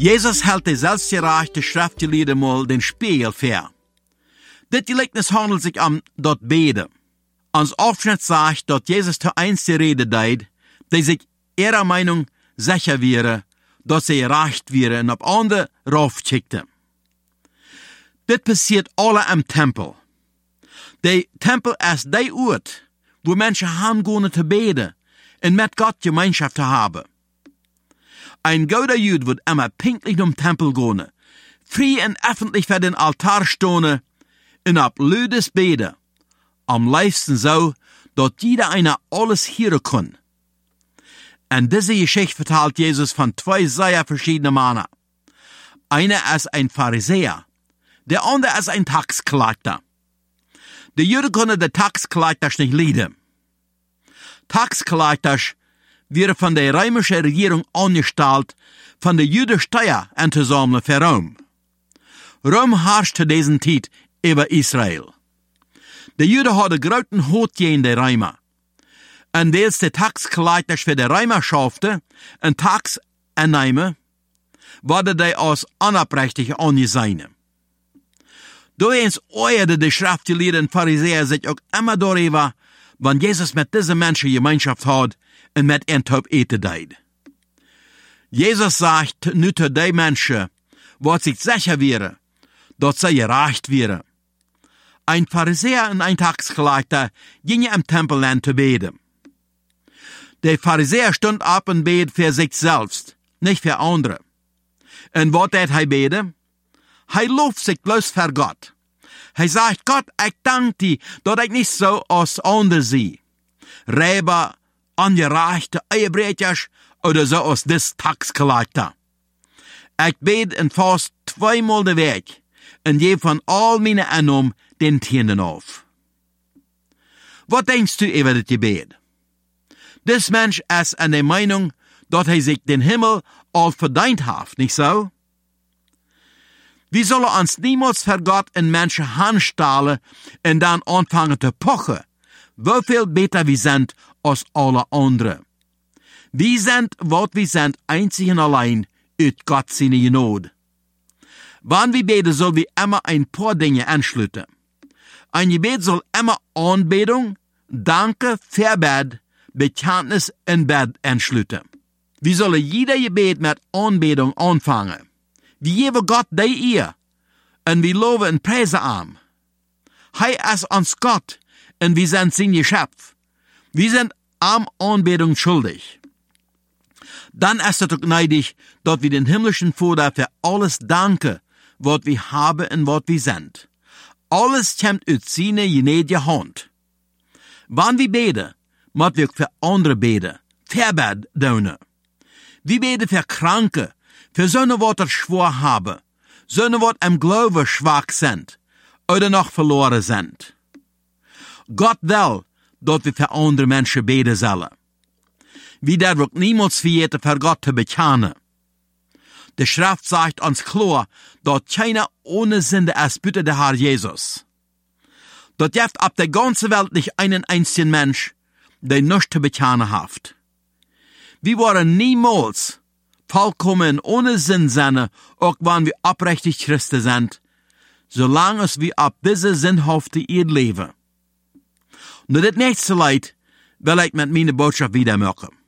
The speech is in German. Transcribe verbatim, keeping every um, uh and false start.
Jesus hält de selbstgerechte Schriftgelehrte mal den Spiegel fair. Dit Gleichnis handelt sich um dort Bede. Ans Aufschnitt sagt, dass Jesus zu eins die Rede deed, die sich ihrer Meinung sicher wäre, dass sie gerecht wäre und auf andere raufschickte. Dit passiert alle im Tempel. Der Tempel ist der Ort, wo Menschen hingehen zu beten und mit Gott Gemeinschaft zu haben. Ein guter Jude wird immer pünktlich zum Tempel gehen, frei und öffentlich vor den Altar stehen und ab Lüdes beten. Am liebsten so, dass jeder einer alles hören kann. Und diese Geschichte vertelt Jesus von zwei sehr verschiedenen Männern. Einer ist ein Pharisäer, der andere ist ein Taxkleiter. Die Juden können die Taxkleiter nicht leiden. Taxkleiter werden von der römischen Regierung angestellt, von der Juden Steuer einzusammeln für Rom. Rom herrscht zu diesem Zeit über Israel. Die Juden hadden großen Hut gegen die Römer. Und als die Taxkleiter für die Römer schafften, ein Tax annehmen, werden die als unabrechtig angesehen. Doens äußerte die Schriftgelehrten und Pharisäer sich auch immer darüber, wenn Jesus mit diesen Menschen Gemeinschaft hat und mit ihnen taub eten deed. Jesus sagt nu zu den Menschen, was sich sicher wäre, dass sie gerecht wäre. Ein Pharisäer und ein Taxkleiter gingen im Tempel an zu beten. Der Pharisäer stund ab und bet für sich selbst, nicht für andere. Und was hat er beten? Er lobt sich bloß für Gott. Er sagt, Gott, ich danke dir, dass ich nicht so als andere sehe. Räber, angereichte Ehebrechers oder so als des Taxkleiter. Ich bete und fast zweimal den Weg und gebe von all meinen Einnahmen den Tienden auf. Was denkst du über das Gebet? Dis Mensch ist an der Meinung, dass er sich den Himmel all verdient hat, nicht so? Wir sollen uns niemals für Gott in Menschen handstellen und dann anfangen zu pochen, wie viel besser wir sind als alle anderen. Wir sind, was wir sind, einzig und allein aus Gott seine Gnade. Wenn wir beten, sollen wir immer ein paar Dinge anschließen. Ein Gebet soll immer Anbetung, Danke, Verbet, Bekenntnis und Bett anschließen. Wir sollen jeder Gebet mit Anbetung anfangen. Wir geben Gott die Ehre und wir loben und preisen ihm. Er ist uns Gott und wir sind sein Geschöpf. Wir sind ihm Anbetung schuldig. Dann ist es auch neidig, dass wir den himmlischen Vater für alles danken, was wir haben und was wir sind. Alles kommt aus seiner gnädigen Hand. Wenn wir beten, müssen wir für andere beten, Verbet tun. Wir beten für Kranke, für solche, die schwach haben, solche, die im Glauben schwach sind oder noch verloren sind. Gott will, dass wir für andere Menschen beten sollen. Wir dürfen niemals vergeten, für Gott zu bekennen. Die Schrift sagt uns klar, dass keiner ohne Sünde ist, bitte der Herr Jesus. Dort gibt auf der ganzen Welt nicht einen einzigen Mensch, der nichts zu bekennen hat. Wir waren niemals vollkommen ohne Sinn sein, auch wenn wir aufrichtig Christen sind, solange wir auf diese sinnhafte Erde leben. Und das nächste Leid will ich mit meiner Botschaft wieder machen.